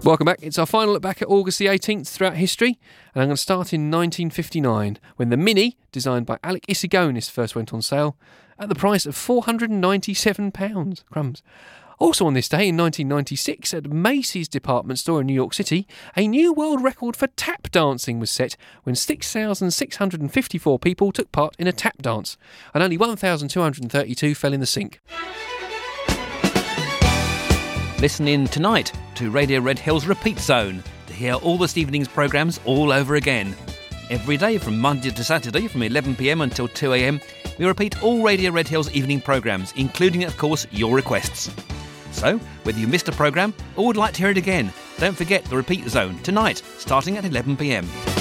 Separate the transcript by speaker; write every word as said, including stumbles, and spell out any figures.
Speaker 1: Welcome back. It's our final look back at August the eighteenth throughout history, and I'm going to start in nineteen fifty-nine, when the Mini, designed by Alec Issigonis, first went on sale at the price of four hundred ninety-seven pounds. Crumbs. Also on this day in nineteen ninety-six, at Macy's department store in New York City, a new world record for tap dancing was set when six thousand six hundred fifty-four people took part in a tap dance, and only one thousand two hundred thirty-two fell in the sink.
Speaker 2: Listen in tonight to Radio Red Hill's Repeat Zone to hear all this evening's programmes all over again. Every day from Monday to Saturday from eleven p m until two a m, we repeat all Radio Red Hill's evening programmes, including, of course, your requests. So, whether you missed a programme or would like to hear it again, don't forget the Repeat Zone tonight, starting at eleven p m.